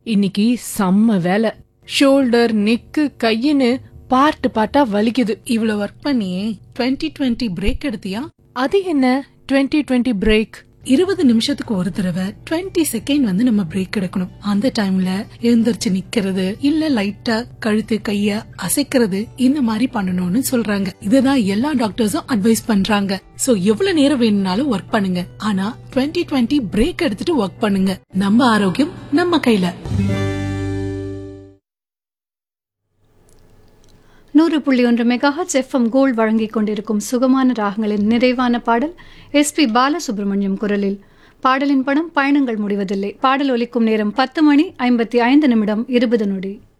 இன்னைக்கு செம்ம வேலை. ஷோல்டர், நெக்கு, கையின்னு பார்ட்டா வலிக்குது. இவ்வளவு ஒர்க் பண்ணியே 2020 பிரேக் எடுத்தியா? அது என்ன 2020 பிரேக்? 20 நிமிஷத்துக்கு ஒரு தடவை 20 செகண்ட் நம்ம பிரேக் எடுக்கணும். அந்த டைம்ல எழுந்திருச்சு நிக்கிறது, இல்ல லைட்டா கழுத்து கைய அசைக்கிறது, இந்த மாதிரி பண்ணணும்னு சொல்றாங்க. இதுதான் எல்லா டாக்டர்ஸும் அட்வைஸ் பண்றாங்க. சோ எவ்வளவு நேரம் வேணும்னாலும் ஒர்க் பண்ணுங்க, ஆனா 2020 பிரேக் எடுத்துட்டு ஒர்க் பண்ணுங்க. நம்ம ஆரோக்கியம் நம்ம கையில. 100.1 மெகாஹெர்ட்ஸ் எஃப்எம் கோல்ட் வழங்கிக் கொண்டிருக்கும் சுகமான ராகங்களின் நிறைவான பாடல் எஸ்பி பாலசுப்ரமணியம் குரலில். பாடலின் படம் பயணங்கள் முடிவதில்லை. பாடல் ஒலிக்கும் நேரம் 10 மணி 55 நிமிடம் 20 நொடி.